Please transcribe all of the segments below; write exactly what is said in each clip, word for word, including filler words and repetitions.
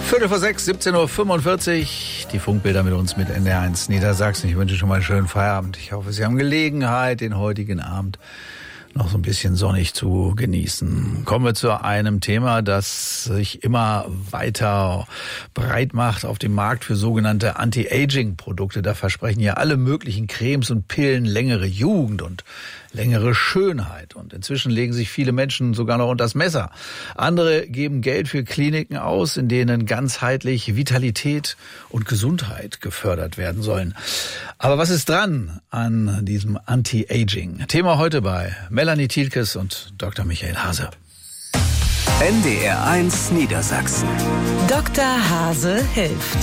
Viertel vor sechs, siebzehn Uhr fünfundvierzig. Die Funkbilder mit uns mit N D R eins Niedersachsen. Ich wünsche schon mal einen schönen Feierabend. Ich hoffe, Sie haben Gelegenheit, den heutigen Abend noch so ein bisschen sonnig zu genießen. Kommen wir zu einem Thema, das sich immer weiter breit macht auf dem Markt für sogenannte Anti-Aging-Produkte. Da versprechen ja alle möglichen Cremes und Pillen längere Jugend und längere Schönheit. Und inzwischen legen sich viele Menschen sogar noch unters Messer. Andere geben Geld für Kliniken aus, in denen ganzheitlich Vitalität und Gesundheit gefördert werden sollen. Aber was ist dran an diesem Anti-Aging? Thema heute bei Melanie Thielkes und Doktor Michael Hase. N D R eins Niedersachsen. Doktor Hase hilft.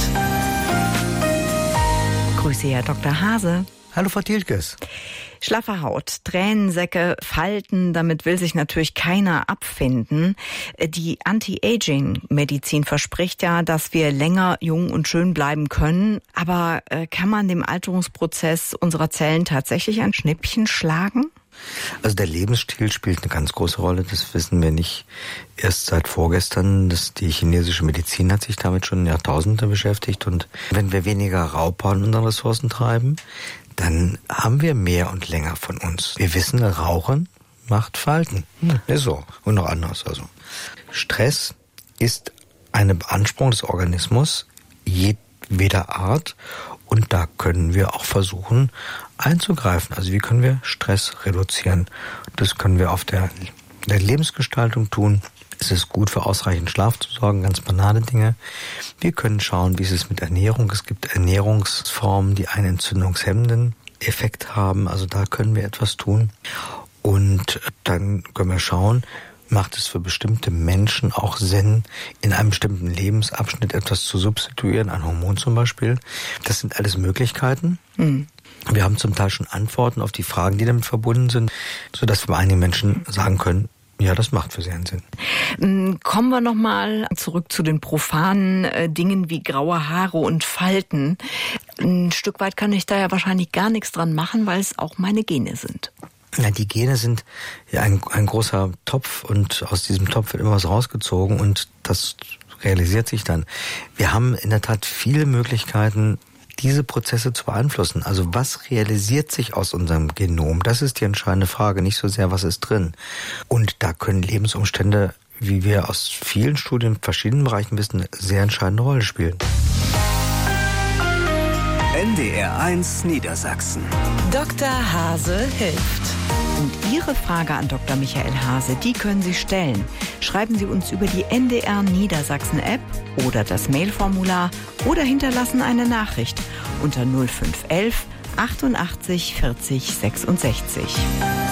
Grüße, Herr Doktor Hase. Hallo, Frau Thielkes. Schlaffe Haut, Tränensäcke, Falten, damit will sich natürlich keiner abfinden. Die Anti-Aging-Medizin verspricht ja, dass wir länger jung und schön bleiben können. Aber äh, kann man dem Alterungsprozess unserer Zellen tatsächlich ein Schnippchen schlagen? Also der Lebensstil spielt eine ganz große Rolle, das wissen wir nicht erst seit vorgestern. Das, die chinesische Medizin hat sich damit schon Jahrtausende beschäftigt. Und wenn wir weniger Raubbau in unseren Ressourcen treiben, dann haben wir mehr und länger von uns. Wir wissen, Rauchen macht Falten. Hm. Ist so. Und noch anderes. Also Stress ist eine Beanspruchung des Organismus jedweder Art. Und da können wir auch versuchen einzugreifen. Also wie können wir Stress reduzieren? Das können wir auf der, der Lebensgestaltung tun. Es ist gut, für ausreichend Schlaf zu sorgen, ganz banale Dinge. Wir können schauen, wie ist es mit Ernährung. Es gibt Ernährungsformen, die einen entzündungshemmenden Effekt haben. Also da können wir etwas tun. Und dann können wir schauen, macht es für bestimmte Menschen auch Sinn, in einem bestimmten Lebensabschnitt etwas zu substituieren, ein Hormon zum Beispiel. Das sind alles Möglichkeiten. Mhm. Wir haben zum Teil schon Antworten auf die Fragen, die damit verbunden sind, sodass wir bei einigen Menschen sagen können, ja, das macht für sie einen Sinn. Kommen wir nochmal zurück zu den profanen äh, Dingen wie graue Haare und Falten. Ein Stück weit kann ich da ja wahrscheinlich gar nichts dran machen, weil es auch meine Gene sind. Ja, die Gene sind ja ein, ein großer Topf und aus diesem Topf wird immer was rausgezogen und das realisiert sich dann. Wir haben in der Tat viele Möglichkeiten, diese Prozesse zu beeinflussen. Also was realisiert sich aus unserem Genom? Das ist die entscheidende Frage, nicht so sehr, was ist drin. Und da können Lebensumstände, wie wir aus vielen Studien in verschiedenen Bereichen wissen, eine sehr entscheidende Rolle spielen. N D R eins Niedersachsen. Doktor Hase hilft. Und Ihre Frage an Doktor Michael Hase, die können Sie stellen. Schreiben Sie uns über die N D R Niedersachsen App oder das Mailformular oder hinterlassen eine Nachricht unter null fünf eins eins achtundachtzig vierzig sechsundsechzig.